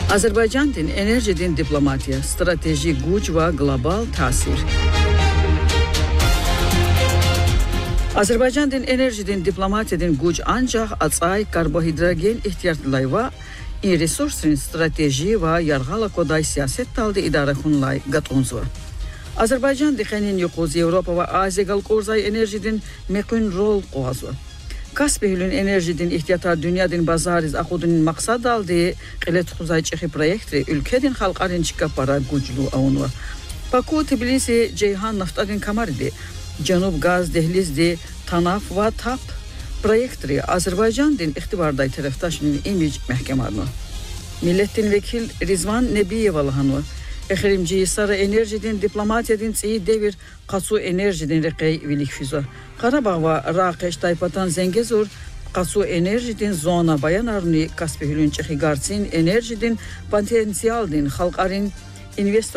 Azərbaycanın enerjidin diplomatiya, strateji güc və qlobal təsir. Azərbaycanın enerjidin diplomatiyadan güc ancaq açay karbohidrogen ehtiyatlıları və resursun strateji və yarğala koday siyaset daldı idare xunlay qatonzu. Azərbaycan dixənin yoxuz Avropa və Asiya qalqorzay enerjidin mekun rol qoğazı. Kaspiyülün enerjidin ihtiyata dünyadın bazariz axudunun maqsad aldığı qilet xuzay çexi proyektri ülkedin xalqarın çıkapara güclü avunu. Baku, Tbilisi, Ceyhan naftadın kamaridi, Canub gaz dehlizdi, Tanaf və TAP proyektri Azərbaycanın ixtibarday tərəfdaşının imic məhkəmarını. Millettin vekil Rizvan Nebiyevalıhanı, Exirimci Sara enerjidin diplomatiyadın tsiyi devir qasu enerjidin rəqəy vilik füzo. Qarabağ və Raqeş Taypatan Zengezur qasu enerjidin zona bayanarını Kaspiyülün çexi garsin enerjidin potansiyaldin xalqarın investor